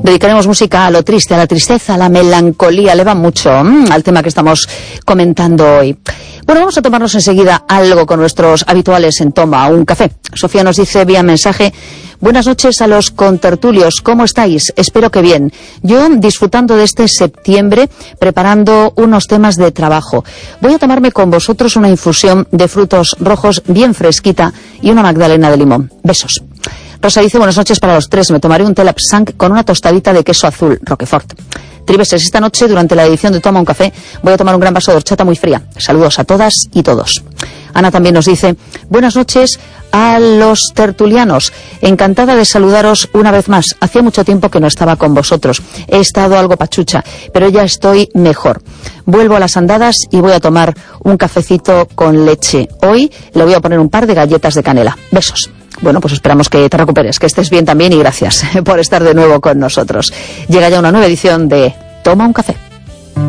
Dedicaremos música a lo triste, a la tristeza, a la melancolía. Le va mucho al tema que estamos comentando hoy. Bueno, vamos a tomarnos enseguida algo con nuestros habituales en Toma un Café. Sofía nos dice vía mensaje: buenas noches a los contertulios, ¿cómo estáis? Espero que bien. Yo disfrutando de este septiembre, preparando unos temas de trabajo. Voy a tomarme con vosotros una infusión de frutos rojos bien fresquita y una magdalena de limón. Besos. Rosa dice, buenas noches para los tres, me tomaré un té lapsang con una tostadita de queso azul, Roquefort. Tribeses, esta noche durante la edición de Toma un Café voy a tomar un gran vaso de horchata muy fría. Saludos a todas y todos. Ana también nos dice, buenas noches a los tertulianos, encantada de saludaros una vez más. Hacía mucho tiempo que no estaba con vosotros, he estado algo pachucha, pero ya estoy mejor. Vuelvo a las andadas y voy a tomar un cafecito con leche. Hoy le voy a poner un par de galletas de canela. Besos. Bueno, pues esperamos que te recuperes, que estés bien también y gracias por estar de nuevo con nosotros. Llega ya una nueva edición de Toma un Café.